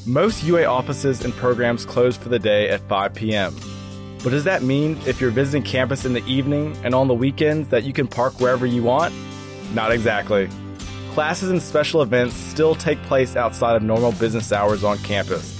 Most UA offices and programs close for the day at 5 p.m. But does that mean if you're visiting campus in the evening and on the weekends that you can park wherever you want? Not exactly. Classes and special events still take place outside of normal business hours on campus.